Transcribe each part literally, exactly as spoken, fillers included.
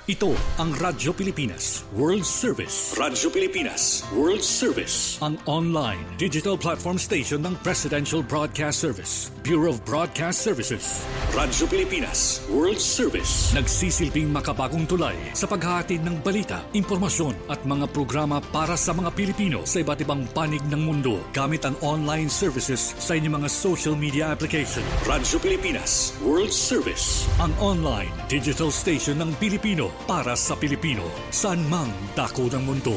Ito ang Radyo Pilipinas World Service. Radyo Pilipinas World Service. Ang online digital platform station ng Presidential Broadcast Service, Bureau of Broadcast Services. Radyo Pilipinas World Service. Nagsisilbing makabagong tulay sa paghahatid ng balita, impormasyon at mga programa para sa mga Pilipino sa iba't ibang panig ng mundo gamit ang online services sa inyong mga social media application. Radyo Pilipinas World Service. Ang online digital station ng Pilipino para sa Pilipino, saan mang dako ng mundo.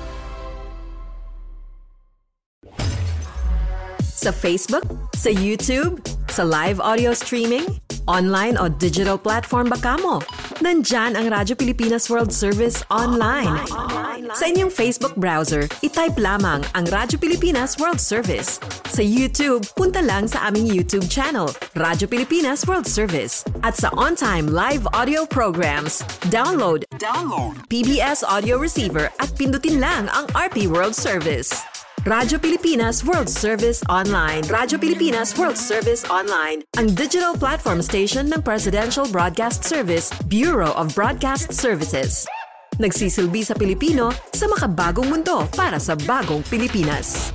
Sa Facebook, sa YouTube, sa live audio streaming, online o digital platform ba kamo? Nandyan ang Radyo Pilipinas World Service online. Sa inyong Facebook browser, itype lamang ang Radyo Pilipinas World Service. Sa YouTube, punta lang sa aming YouTube channel, Radyo Pilipinas World Service. At sa on-time live audio programs, download, download P B S Audio Receiver at pindutin lang ang R P World Service. Radyo Pilipinas World Service Online. Radyo Pilipinas World Service Online, ang digital platform station ng Presidential Broadcast Service, Bureau of Broadcast Services. Nagsisilbi sa Pilipino sa makabagong mundo para sa bagong Pilipinas.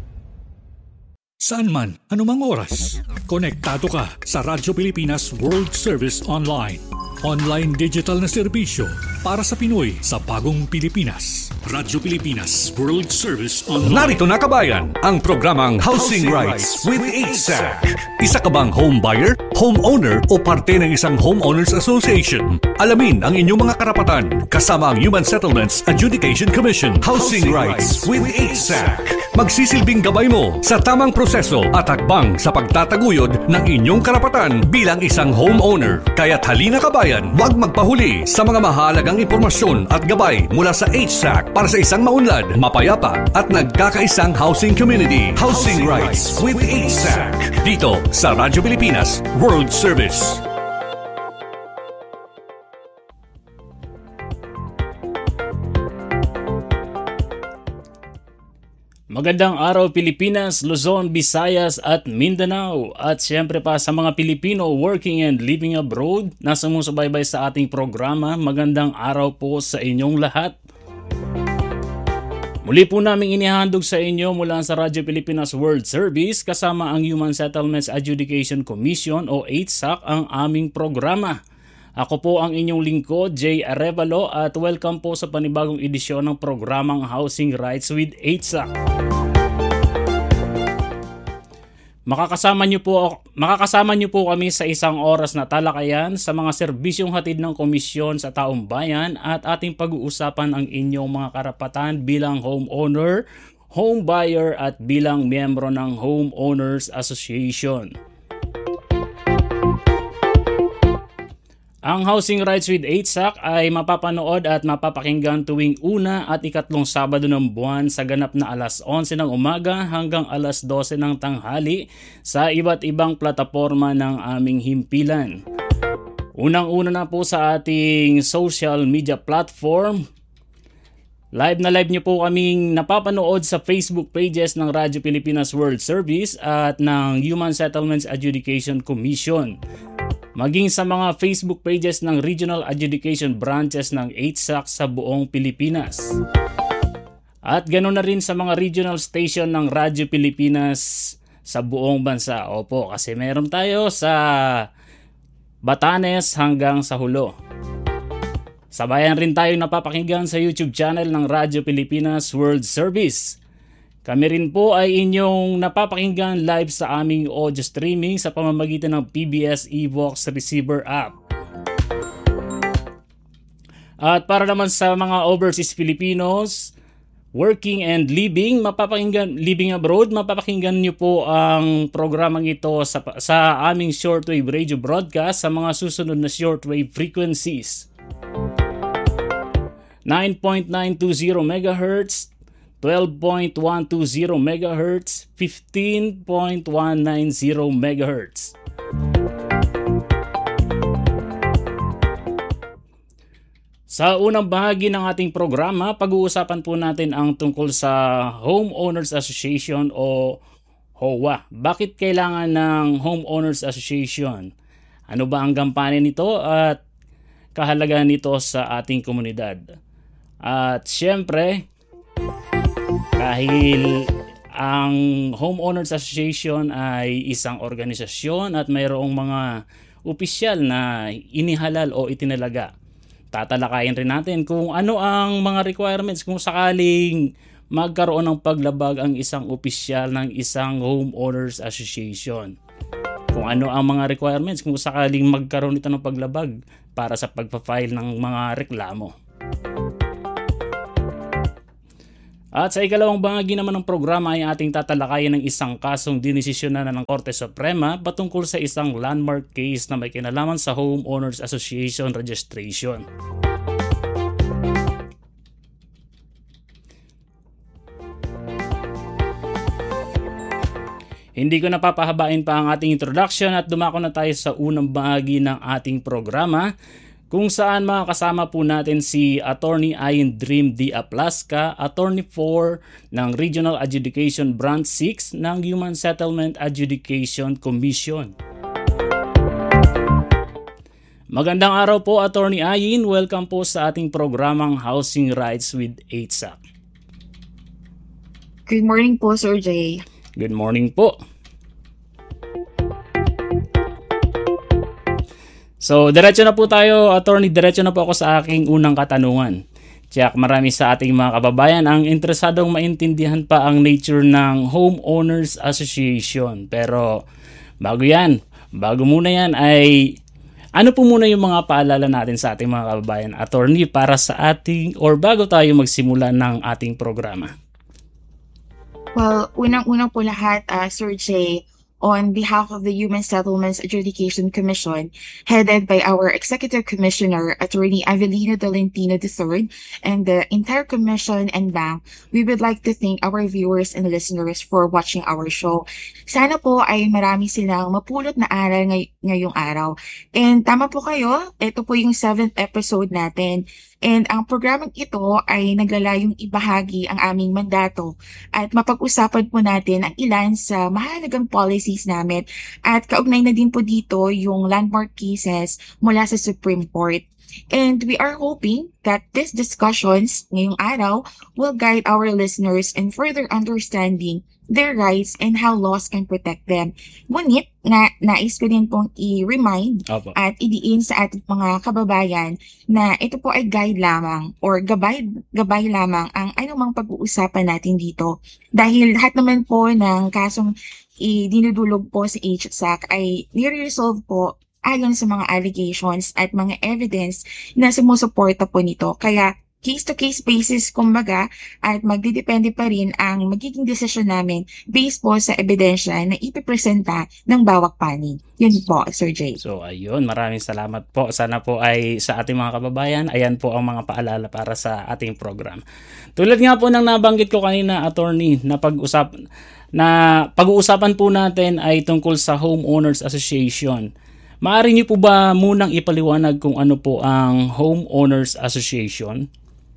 Saan man, anumang oras, konektado ka sa Radyo Pilipinas World Service Online. Online digital na serbisyo para sa Pinoy sa bagong Pilipinas. Radyo Pilipinas World Service Online. Narito na kabayan, ang programang Housing, Housing Rights with H S A C. Isa ka bang home buyer, homeowner o parte ng isang homeowners association? Alamin ang inyong mga karapatan kasama ang Human Settlements Adjudication Commission. Housing, Housing Rights with H S A C. Magsisilbing gabay mo sa tamang proseso at hakbang sa pagtataguyod ng inyong karapatan bilang isang homeowner. Kaya't halina kabayan, huwag magpahuli sa mga mahalagang impormasyon at gabay mula sa H S A C para sa isang maunlad, mapayapa at nagkakaisang housing community. Housing, housing Rights with H S A C. Dito sa Radyo Pilipinas World Service. Magandang araw Pilipinas, Luzon, Visayas at Mindanao. At siyempre pa sa mga Pilipino working and living abroad na sumusubaybay sa ating programa, magandang araw po sa inyong lahat. Muli po naming inihandog sa inyo mula sa Radyo Pilipinas World Service kasama ang Human Settlements Adjudication Commission o H S A C ang aming programa. Ako po ang inyong lingkod, Jay Arevalo, at welcome po sa panibagong edisyon ng programang Housing Rights with H S A C. Makakasama niyo po, makakasama niyo po kami sa isang oras na talakayan sa mga serbisyong hatid ng komisyon sa taong bayan at ating pag-uusapan ang inyong mga karapatan bilang homeowner, home buyer at bilang miyembro ng Homeowners Association. Ang Housing Rights with H S A C ay mapapanood at mapapakinggan tuwing una at ikatlong Sabado ng buwan sa ganap na alas onse ng umaga hanggang alas dose ng tanghali sa iba't ibang plataporma ng aming himpilan. Unang-una na po sa ating social media platform. Live na live niyo po kaming napapanood sa Facebook pages ng Radyo Pilipinas World Service at ng Human Settlements Adjudication Commission. Maging sa mga Facebook pages ng Regional Adjudication Branches ng H S A C sa buong Pilipinas. At ganoon na rin sa mga regional station ng Radyo Pilipinas sa buong bansa. Opo, kasi meron tayo sa Batanes hanggang sa Hulo. Sabayan rin tayo napapakinggan sa YouTube channel ng Radyo Pilipinas World Service. Kami rin po ay inyong napapakinggan live sa aming audio streaming sa pamamagitan ng P B S eVox Receiver app. At para naman sa mga overseas Filipinos working and living, mapapakinggan living abroad, mapapakinggan niyo po ang programang ito sa, sa aming shortwave radio broadcast sa mga susunod na shortwave frequencies. nine point nine two zero megahertz, twelve point one two zero megahertz, fifteen point one nine zero megahertz. Sa unang bahagi ng ating programa, pag-uusapan po natin ang tungkol sa Homeowners Association o H O A. Bakit kailangan ng Homeowners Association? Ano ba ang gampanin nito at kahalagahan nito sa ating komunidad. At syempre, dahil ang Homeowners Association ay isang organisasyon at mayroong mga opisyal na inihalal o itinalaga, tatalakayin rin natin kung ano ang mga requirements kung sakaling magkaroon ng paglabag ang isang opisyal ng isang Homeowners Association. Kung ano ang mga requirements kung sakaling magkaroon ito ng paglabag para sa pagpa-file ng mga reklamo. At sa ikalawang bahagi naman ng programa ay ating tatalakayin ng isang kasong dinesisyonan ng Korte Suprema patungkol sa isang landmark case na may kinalaman sa Homeowners Association registration. Hindi ko napapahabain pa ang ating introduction at dumako na tayo sa unang bahagi ng ating programa, kung saan makakasama po natin si Attorney Ayin Dream D. Aplasca, Attorney four ng Regional Adjudication Branch six ng Human Settlement Adjudication Commission. Magandang araw po, Attorney Ayin. Welcome po sa ating programang Housing Rights with eight S A C. Good morning po, Sir Jay. Good morning po. So, diretso na po tayo, Attorney. Diretso na po ako sa aking unang katanungan. Tiyak marami sa ating mga kababayan ang interesadong maintindihan pa ang nature ng Homeowners Association. Pero bago yan, bago muna yan ay ano po muna yung mga paalala natin sa ating mga kababayan, Attorney, para sa ating or bago tayo magsimula ng ating programa? Well, unang-una po lahat, uh, Sir Jay, on behalf of the Human Settlements Adjudication Commission, headed by our Executive Commissioner, Attorney Avelino Tolentino the third, and the entire Commission and Bank, we would like to thank our viewers and listeners for watching our show. Sana po ay marami silang mapulot na aral ngay- ngayong araw. And tama po kayo, ito po yung seventh episode natin. And ang programang ito ay naglalayong ibahagi ang aming mandato at mapag-usapan po natin ang ilan sa mahalagang policies namin at kaugnay na din po dito yung landmark cases mula sa Supreme Court. And we are hoping that these discussions ngayong araw will guide our listeners in further understanding their rights and how laws can protect them. Ngunit, na, nais ko din pong i-remind Opo. at idiin sa ating mga kababayan na ito po ay guide lamang or gabay, gabay lamang ang anumang pag-uusapan natin dito. Dahil lahat naman po ng kasong idinudulog po sa H S A C ay nire-resolve po ayon sa mga allegations at mga evidence na sumusuporta po nito. Kaya case-to-case basis kumbaga at magdidepende pa rin ang magiging desisyon namin based po sa ebidensya na ipipresenta ng bawat panig. Yun po, Sir Jay. So ayun, maraming salamat po. Sana po ay sa ating mga kababayan, ayan po ang mga paalala para sa ating program. Tulad nga po ng nabanggit ko kanina, Attorney, na pag-usap na pag-uusapan po natin ay tungkol sa Homeowners Association. Maaari niyo po ba munang ipaliwanag kung ano po ang Homeowners Association?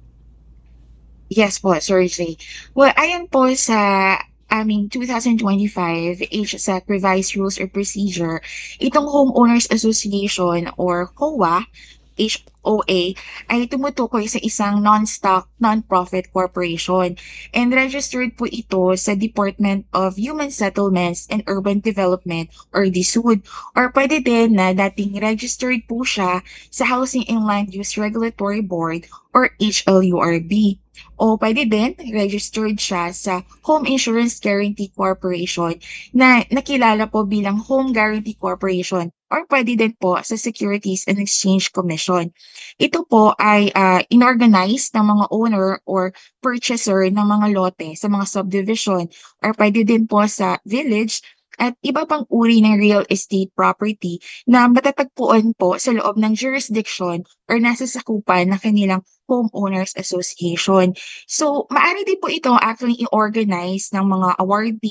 Yes po, Sir Jay. Well, ayon po sa aming twenty twenty-five H S A C Revised Rules or Procedure, itong Homeowners Association or H O A, H O A, ay tumutukoy sa isang non-stock, non-profit corporation. And registered po ito sa Department of Human Settlements and Urban Development or D S U D. Or pwede din na dating registered po siya sa Housing and Land Use Regulatory Board or H L U R B. O pwede din, registered siya sa Home Insurance Guarantee Corporation na nakilala po bilang Home Guarantee Corporation or pwede din po sa Securities and Exchange Commission. Ito po ay uh, inorganize ng mga owner or purchaser ng mga lote sa mga subdivision or pwede din po sa village at iba pang uri ng real estate property na matatagpuan po sa loob ng jurisdiction or nasa sakupan ng kanilang Homeowners Association. So, maaari din po ito actually i-organize ng mga awardee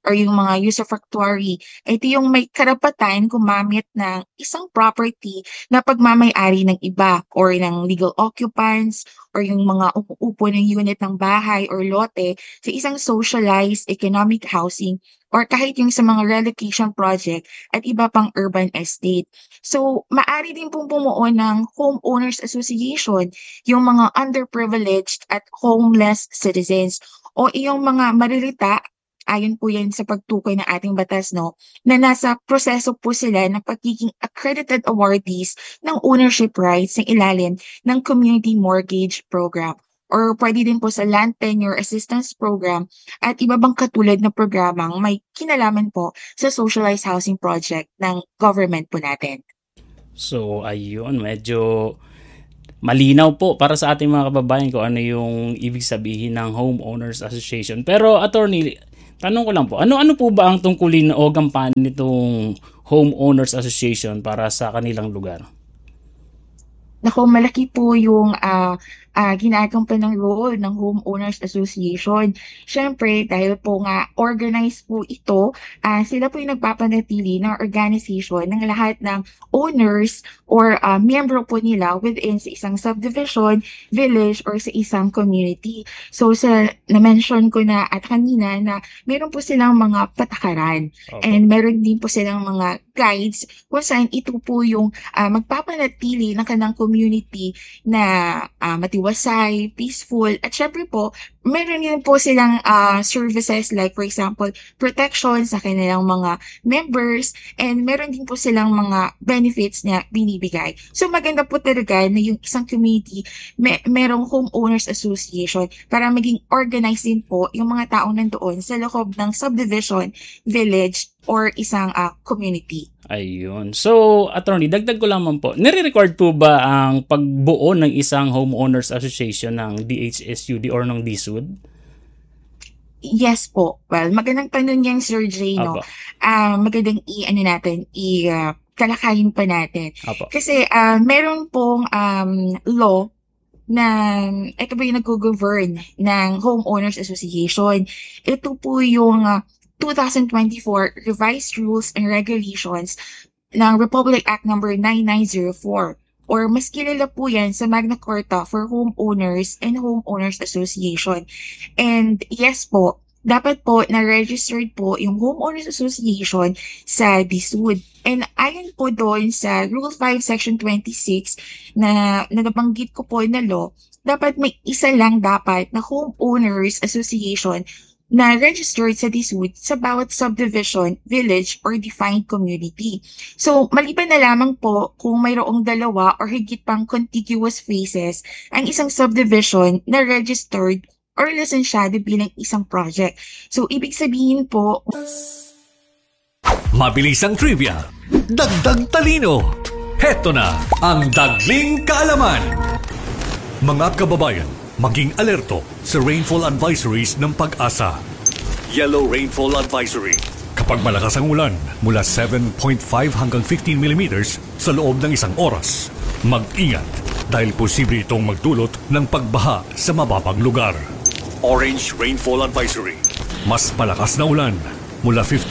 or yung mga usufructuary. Ito yung may karapatan gumamit ng isang property na pagmamay-ari ng iba or ng legal occupants or yung mga upo ng unit ng bahay or lote sa isang socialized economic housing or kahit yung sa mga relocation project at iba pang urban estate. So, maari din pong bumuo ng homeowners association yung mga underprivileged at homeless citizens o yung mga maririta, ayon po yan sa pagtukoy ng ating batas, no, na nasa proseso po sila ng pagiging accredited awardees ng ownership rights ng ilalim ng Community Mortgage Program or pwede din po sa Land Tenure Assistance Program at iba bang katulad na programang may kinalaman po sa socialized housing project ng government po natin. So, ayun, medyo malinaw po para sa ating mga kababayan kung ano yung ibig sabihin ng Homeowners Association. Pero, attorney, tanong ko lang po, ano-ano po ba ang tungkulin o gampanin nitong Homeowners Association para sa kanilang lugar? Naku, malaki po yung uh, uh, ginagampanan ng role ng Homeowners Association. Siyempre, dahil po nga organized po ito, uh, sila po yung nagpapanatili ng organization ng lahat ng owners or uh, miyembro po nila within sa isang subdivision, village, or sa isang community. So, sa na-mention ko na at kanina na meron po silang mga patakaran. Okay. And meron din po silang mga guides kung saan ito po yung uh, magpapanatili ng kanang community na uh, matiwasay, peaceful, at syempre po, meron din po silang uh, services like for example, protection sa kanilang mga members, and meron din po silang mga benefits na binibigay. So maganda po talaga na yung isang community, may, merong homeowners association para maging organized din po yung mga taong nandoon sa loob ng subdivision, village, or isang uh, community. Ayun. So, attorney, dagdag ko lamang po. Nire-record po ba ang pagbuo ng isang homeowners association ng D H S U D or ng D S U D? Yes po. Well, magandang tanong yan, Sir Jay, no? Uh, magandang i-ano natin, i- uh, kalakayin pa natin. Apo. Kasi uh, meron pong um, law na ito po yung nag-govern ng Homeowners Association. Ito po yung uh, twenty twenty-four Revised Rules and Regulations ng Republic Act number nine nine zero four or mas kilala po yan sa Magna Carta for Homeowners and Homeowners Association. And yes po, dapat po na-registered po yung Homeowners Association sa D S U D. And ayon po doon sa Rule five Section twenty-six na, na nabanggit ko po na law, dapat may isa lang dapat na Homeowners Association na registered sa D S U D sa bawat subdivision, village, or defined community. So, maliban na lamang po kung mayroong dalawa or higit pang contiguous phases ang isang subdivision na registered or lisensyado bilang isang project. So, ibig sabihin po, mabilis ang trivia, dagdag talino. Heto na ang Dagling Kaalaman. Mga kababayan, maging alerto sa rainfall advisories ng Pag-asa. Yellow Rainfall Advisory. Kapag malakas ang ulan, mula seven point five hanggang fifteen millimeters sa loob ng isang oras. Mag-ingat dahil posible itong magdulot ng pagbaha sa mababang lugar. Orange Rainfall Advisory. Mas malakas na ulan mula fifteen